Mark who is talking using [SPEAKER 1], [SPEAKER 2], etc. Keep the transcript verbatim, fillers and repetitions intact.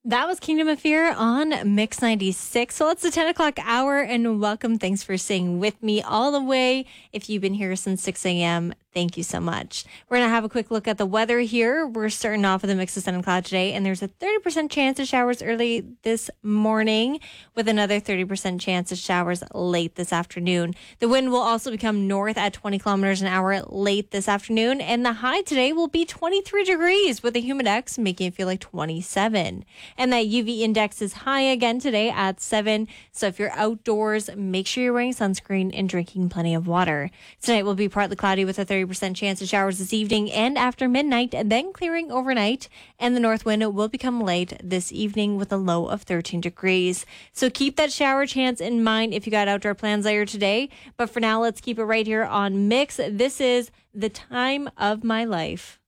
[SPEAKER 1] That was Kingdom of Fear on Mix ninety-six. So it's the ten o'clock hour and welcome. Thanks for staying with me all the way. If you've been here since six a.m., thank you so much. We're going to have a quick look at the weather here. We're starting off with a mix of sun and cloud today, and there's a thirty percent chance of showers early this morning with another thirty percent chance of showers late this afternoon. The wind will also become north at twenty kilometers an hour late this afternoon, and the high today will be twenty-three degrees with a humidex making it feel like twenty-seven. And that U V index is high again today at seven. So if you're outdoors, make sure you're wearing sunscreen and drinking plenty of water. Tonight will be partly cloudy with a thirty percent chance of showers this evening and after midnight, and then clearing overnight. And the north wind will become light this evening with a low of thirteen degrees. So keep that shower chance in mind if you got outdoor plans later today. But for now, let's keep it right here on Mix. This is The Time of My Life.